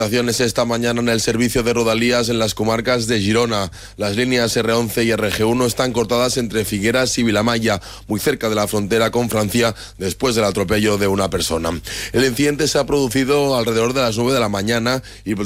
Esta mañana en el servicio de Rodalías en las comarcas de Girona. Las líneas R11 y RG1 están cortadas entre Figueras y Vilamaya, muy cerca de la frontera con Francia, después del atropello de una persona. El incidente se ha producido alrededor de las 9 de la mañana y